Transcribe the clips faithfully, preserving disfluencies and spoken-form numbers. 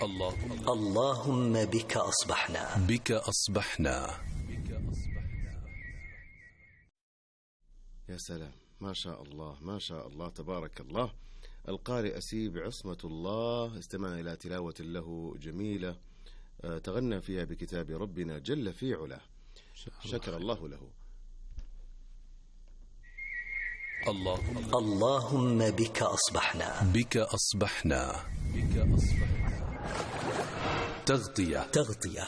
اللهم اللهم بك أصبحنا بك أصبحنا. يا سلام، ما شاء الله ما شاء الله تبارك الله. القارئ أسيب عصمة الله استمع إلى تلاوة له جميلة تغنى فيها بكتاب ربنا جل في علاه، شكر الله له. اللهم اللهم بك أصبحنا بك أصبحنا بك أصبحنا. تغطية تغطية.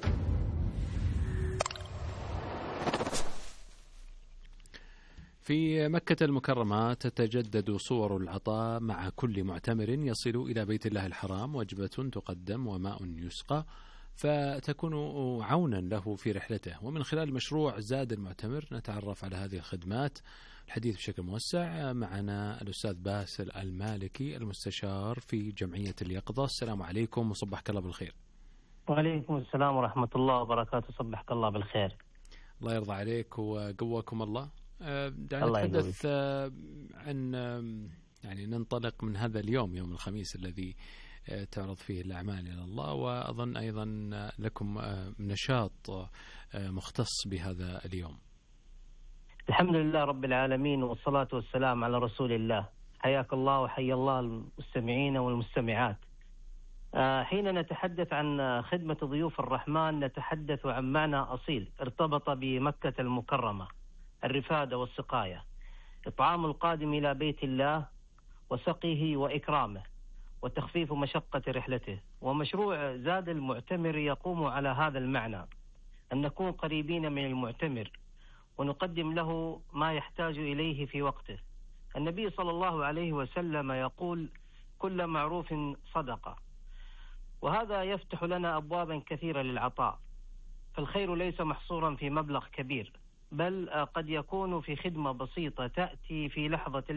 في مكة المكرمة تتجدد صور العطاء مع كل معتمر يصل إلى بيت الله الحرام، وجبة تقدم وماء يسقى، فتكون عونا له في رحلته. ومن خلال مشروع زاد المعتمر نتعرف على هذه الخدمات. الحديث بشكل موسع معنا الأستاذ باسل المالكي المستشار في جمعية اليقظة. السلام عليكم وصبحك الله بالخير. وعليكم السلام ورحمة الله وبركاته، صبحك الله بالخير. الله يرضى عليك وقواكم الله. دعنا نتحدث عن يعني ننطلق من هذا اليوم، يوم الخميس الذي تعرض فيه الأعمال إلى الله، وأظن أيضا لكم نشاط مختص بهذا اليوم. الحمد لله رب العالمين، والصلاة والسلام على رسول الله. حياك الله وحيا الله المستمعين والمستمعات. حين نتحدث عن خدمة ضيوف الرحمن نتحدث عن معنى أصيل ارتبط بمكة المكرمة: الرفادة والسقاية، إطعام القادم إلى بيت الله وسقيه وإكرامه وتخفيف مشقة رحلته. ومشروع زاد المعتمر يقوم على هذا المعنى، أن نكون قريبين من المعتمر ونقدم له ما يحتاج إليه في وقته. النبي صلى الله عليه وسلم يقول: كل معروف صدقة، وهذا يفتح لنا أبوابا كثيرة للعطاء. فالخير ليس محصورا في مبلغ كبير، بل قد يكون في خدمة بسيطة تأتي في لحظة